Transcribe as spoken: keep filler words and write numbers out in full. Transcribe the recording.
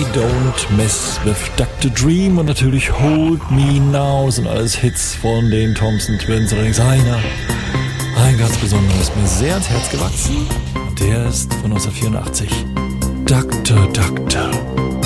Don't Mess with Doktor Dream und natürlich Hold Me Now sind alles Hits von den Thompson Twins. Allerdings einer, ein ganz besonderes, ist mir sehr ans Herz gewachsen. Und der ist von neunzehnhundertvierundachtzig. Doktor, Doktor.